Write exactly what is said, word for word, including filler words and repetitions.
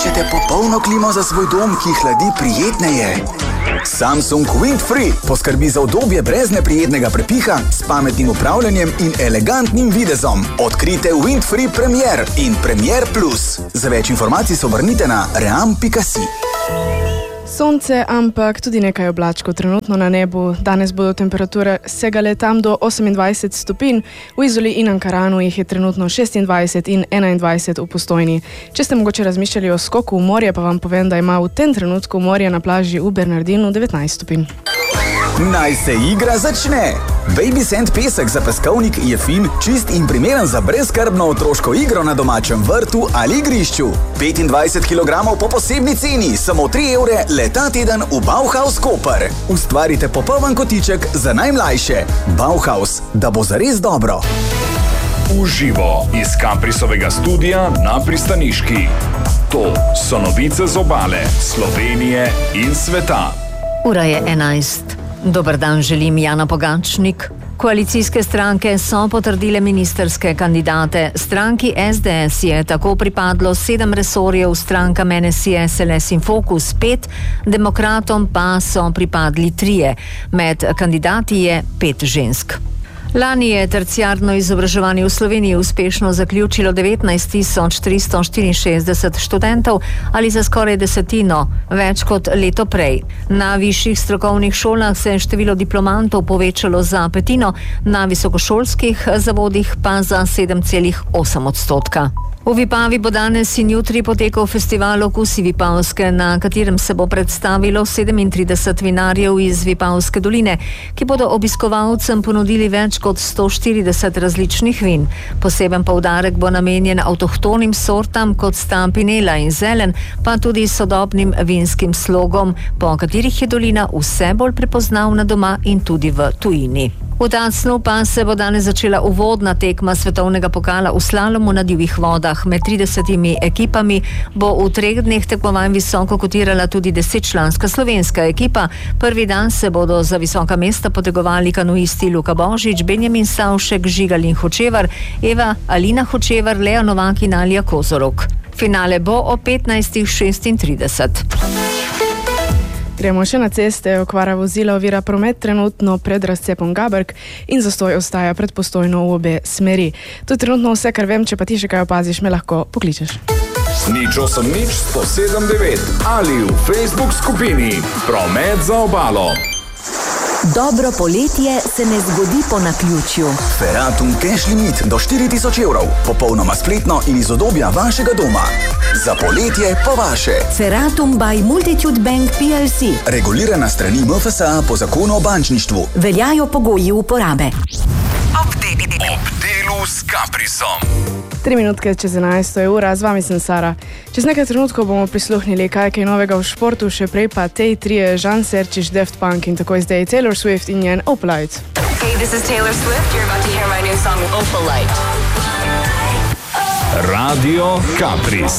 Iščete popolno klimo za svoj dom, ki hladi prijetneje? Samsung Windfree poskrbi za udobje brez neprijetnega prepiha, s pametnim upravljanjem in elegantnim videzom. Odkrite Windfree Premier in Premier Plus. Za več informacij se obrnite na ream pika si. Sonce, ampak tudi nekaj oblačkov trenutno na nebu. Danes bodo temperature segale tam do osemindvajset stopinj, v Izoli in Ankaranu jih je trenutno šestindvajset in enaindvajset v Postojni. Če ste mogoče razmišljali o skoku v morje, pa vam povem, da ima v tem trenutku morje na plaži v Bernardinu devetnajst stopinj. Naj se igra začne! Baby Sand pesek za peskovnik je fin, čist in primeren za brezskrbno otroško igro na domačem vrtu ali igrišču. petindvajset kilogramov po posebni ceni, samo tri evre le ta teden v Bauhaus Koper. Ustvarite popoln kotiček za najmlajše. Bauhaus, da bo zares dobro. Uživo iz Caprisovega studia na Pristaniški. To so novice z obale, Slovenije in sveta. Ura je enajst. Dober dan želim, Jana Pogačnik. Koalicijske stranke so potrdile ministerske kandidate. Stranki es de es je tako pripadlo sedem resorjev, strankam en es i es el es in Fokus pet, demokratom pa so pripadli trije. Med kandidati je pet žensk. Lani je terciarno izobraževanje v Sloveniji uspešno zaključilo devetnajst tisoč tristo štiriinšestdeset študentov ali za skoraj desetino, več kot leto prej. Na višjih strokovnih šolah se je število diplomantov povečalo za petino, na visokošolskih zavodih pa za sedem celih osem odstotka. V Vipavi bo danes in jutri potekal festival Okusi Vipavske, na katerem se bo predstavilo sedemintrideset vinarjev iz Vipavske doline, ki bodo obiskovalcem ponudili več kot sto štirideset različnih vin. Poseben poudarek bo namenjen avtohtonim sortam, kot sta Pinela in Zelen, pa tudi sodobnim vinskim slogom, po katerih je dolina vse bolj prepoznavna doma in tudi v tujini. V Tacnu pa se bo danes začela uvodna tekma svetovnega pokala v slalomu na divjih vodah. Med tridesetimi ekipami bo v treh dneh tekmovanj visoko kotirala tudi desetčlanska slovenska ekipa. Prvi dan se bodo za visoka mesta potegovali kanuisti Luka Božič, Benjamin Savšek, Žigalin Hočevar, Eva Alina Hočevar, Lea Novak in Alija Kozorok. Finale bo o petnajstih šestintrideset. Gremo še na ceste. Okvara vozila ovira promet trenutno pred razcepom Gaberg in zastoj ostaja pred Postojno v obe smeri. To je trenutno vse, kar vem, če pa ti še kaj opaziš, me lahko pokličeš. Nič osem nič sto sedem devet ali v Facebook skupini Promet za obalo. Dobro poletje se ne zgodi po naključju. Feratum cash limit do štiri tisoč evrov. Popolnoma spletno in iz udobja vašega doma. Za poletje po vaše. Feratum by Multitude Bank P L C. Regulirana strani M F S A po zakonu o bančništvu. Veljajo pogoji uporabe. Ob delu s Caprisom. Tri minutke čez enajsto je ura, z vami sem Sara. Čez nekaj trenutkov bomo prisluhnili kaj kaj novega v športu, še prej pa tej trije, Žan Serčič, Daft Punk in tako zdaj Taylor Swift in njen Opalite. Hey, this is Taylor Swift. You're about to hear my new song Opalite. Radio Capris.